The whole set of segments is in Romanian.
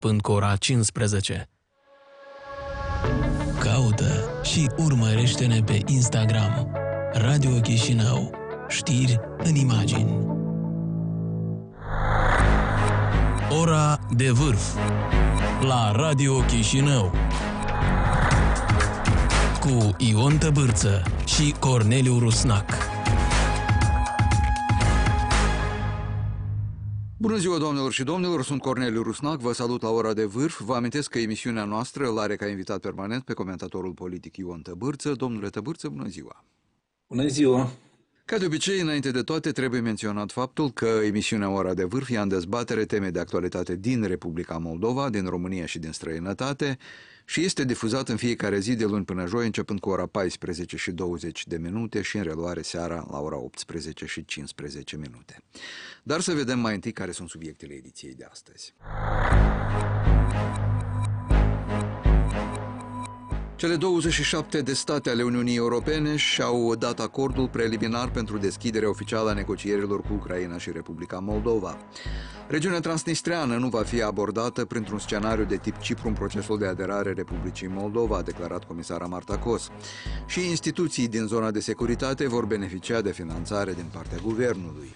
până cu ora 15. Caută și urmărește-ne pe Instagram. Radio Chișinău. Știri în imagini. Ora de vârf la Radio Chișinău cu Ion Tăbârță și Corneliu Rusnac. Bună ziua, doamnelor și domnilor, sunt Corneliu Rusnac, vă salut la Ora de Vârf. Vă amintesc că emisiunea noastră îl are ca invitat permanent pe comentatorul politic Ion Tăbârță. Domnule Tăbârță, bună ziua! Bună ziua! Ca de obicei, înainte de toate, trebuie menționat faptul că emisiunea Ora de Vârf ia în dezbatere teme de actualitate din Republica Moldova, din România și din străinătate și este difuzat în fiecare zi de luni până joi, începând cu ora 14:20 și în reluare seara la ora 18:15. Dar să vedem mai întâi care sunt subiectele ediției de astăzi. Cele 27 de state ale Uniunii Europene și-au dat acordul preliminar pentru deschiderea oficială a negocierilor cu Ucraina și Republica Moldova. Regiunea transnistreană nu va fi abordată printr-un scenariu de tip Cipru în procesul de aderare Republicii Moldova, a declarat comisara Marta Kos. Și instituții din zona de securitate vor beneficia de finanțare din partea guvernului.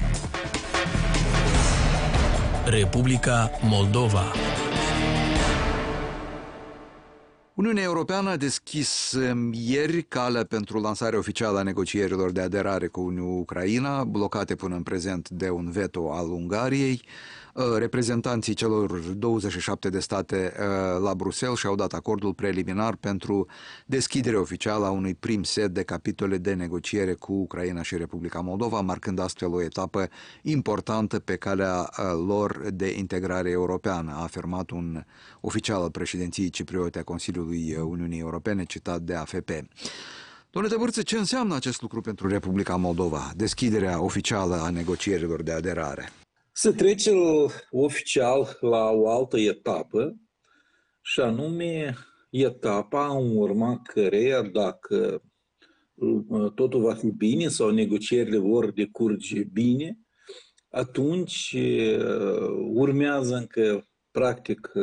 Republica Moldova. Uniunea Europeană a deschis ieri calea pentru lansarea oficială a negocierilor de aderare cu Ucraina, blocate până în prezent de un veto al Ungariei. Reprezentanții celor 27 de state la Bruxelles și-au dat acordul preliminar pentru deschiderea oficială a unui prim set de capitole de negociere cu Ucraina și Republica Moldova, marcând astfel o etapă importantă pe calea lor de integrare europeană, a afirmat un oficial al președinției cipriote a Consiliului Uniunii Europene, citat de AFP. Domnule Tăbârță, ce înseamnă acest lucru pentru Republica Moldova, deschiderea oficială a negocierilor de aderare? Se trece oficial la o altă etapă, și anume etapa în urma căreia, dacă totul va fi bine sau negocierile vor decurge bine, atunci urmează încă, practic,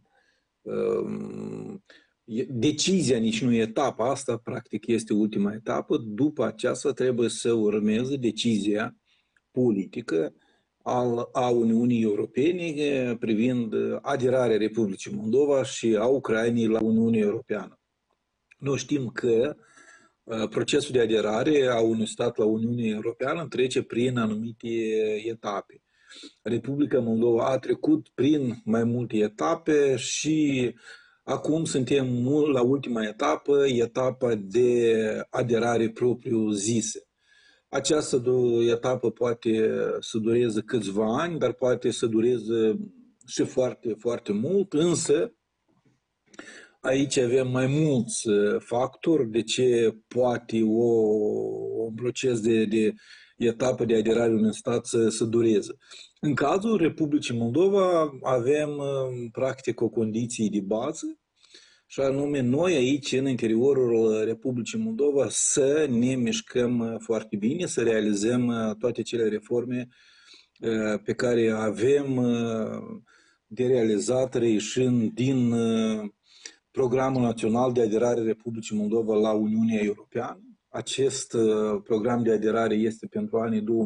decizia, nici nu etapa asta, practic este ultima etapă. După aceasta trebuie să urmeze decizia politică a Uniunii Europene privind aderarea Republicii Moldova și a Ucrainei la Uniunea Europeană. Noi știm că procesul de aderare a unui stat la Uniunea Europeană trece prin anumite etape. Republica Moldova a trecut prin mai multe etape și acum suntem la ultima etapă, etapa de aderare propriu-zisă. Această etapă poate să dureze câțiva ani, dar poate să dureze și foarte, foarte mult, însă aici avem mai mulți factori de ce poate un proces de etapă de aderare unui stat să dureze. În cazul Republicii Moldova avem practic o condiție de bază, și anume noi aici, în interiorul Republicii Moldova, să ne mișcăm foarte bine, să realizăm toate cele reforme pe care avem de realizat reieșind din Programul Național de Aderare Republicii Moldova la Uniunea Europeană. Acest program de aderare este pentru anii 2025-2029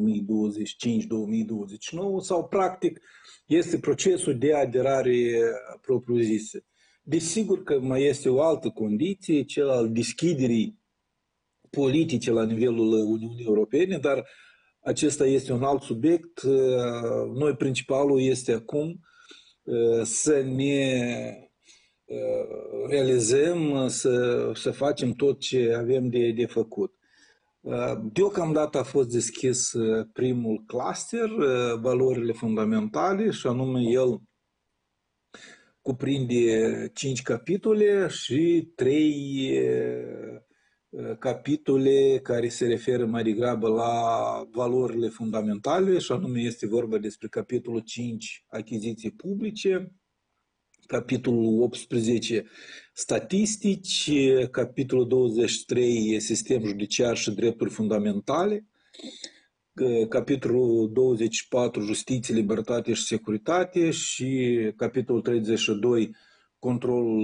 sau, practic, este procesul de aderare propriu-zisă. Desigur că mai este o altă condiție, cel al deschiderii politice la nivelul Uniunii Europene, dar acesta este un alt subiect. Noi principalul este acum să ne realizăm, să facem tot ce avem de făcut. Deocamdată a fost deschis primul cluster, valorile fundamentale, și anume el cuprinde 5 capitole și 3 capitole care se referă mai degrabă la valorile fundamentale, și anume este vorba despre capitolul 5, achiziții publice, capitolul 18, statistici, capitolul 23, sistem judiciar și drepturi fundamentale, capitolul 24, justiție, libertate și securitate, și capitolul 32, controlul